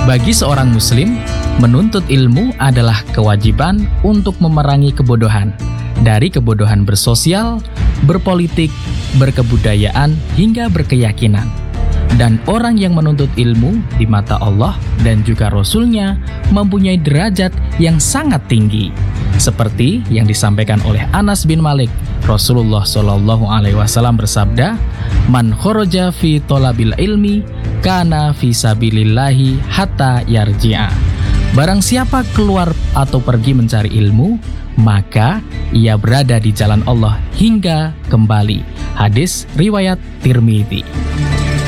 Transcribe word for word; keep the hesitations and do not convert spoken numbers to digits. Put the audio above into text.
Bagi seorang muslim, menuntut ilmu adalah kewajiban untuk memerangi kebodohan, dari kebodohan bersosial, berpolitik, berkebudayaan, hingga berkeyakinan. Dan orang yang menuntut ilmu di mata Allah dan juga Rasul-Nya mempunyai derajat yang sangat tinggi. Seperti yang disampaikan oleh Anas bin Malik, Rasulullah Shallallahu Alaihi Wasallam bersabda, "Man khoroja fi tolabil ilmi, kana fi sabilillahi hatta yarji'a." Barang siapa keluar atau pergi mencari ilmu, maka ia berada di jalan Allah hingga kembali. Hadis riwayat Tirmidzi.